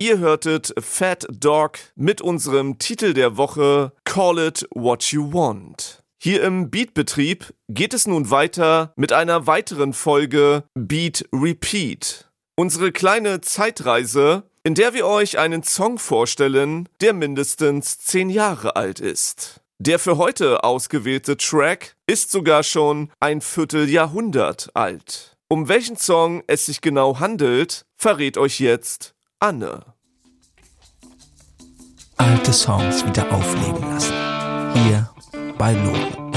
Ihr hörtet Fat Dog mit unserem Titel der Woche Call It What You Want. Hier im Beatbetrieb geht es nun weiter mit einer weiteren Folge Beat Repeat. Unsere kleine Zeitreise, in der wir euch einen Song vorstellen, der mindestens 10 Jahre alt ist. Der für heute ausgewählte Track ist sogar schon ein Vierteljahrhundert alt. Um welchen Song es sich genau handelt, verrät euch jetzt Anne. Alte Songs wieder aufleben lassen. Hier bei Lore.